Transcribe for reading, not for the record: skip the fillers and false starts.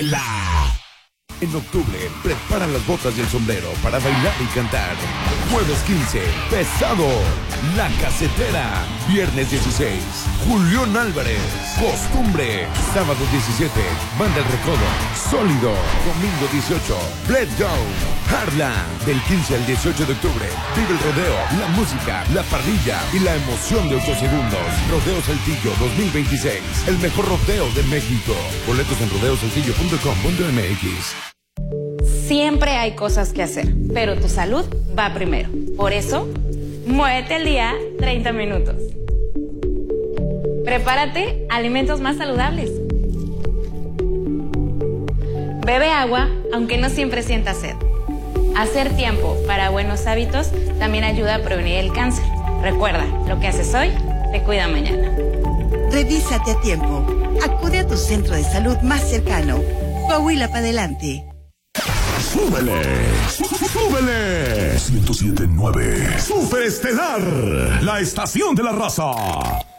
En octubre, prepara las botas y el sombrero para bailar y cantar. Jueves 15, Pesado, La Casetera. Viernes 16, Julián Álvarez, Costumbre. Sábado 17, Banda El Recodo, Sólido. Domingo 18, Let Go, Hardland. Del 15 al 18 de octubre, vive el rodeo, la música, la parrilla y la emoción de 8 segundos. Rodeo Saltillo 2026, el mejor rodeo de México. Boletos en rodeosaltillo.com.mx. Siempre hay cosas que hacer, pero tu salud va primero. Por eso, muévete el día 30 minutos. Prepárate alimentos más saludables. Bebe agua, aunque no siempre sientas sed. Hacer tiempo para buenos hábitos también ayuda a prevenir el cáncer. Recuerda, lo que haces hoy te cuida mañana. Revísate a tiempo. Acude a tu centro de salud más cercano. Coahuila para adelante. ¡Súbele! ¡Súbele! 107.9 Superestelar, la estación de la raza.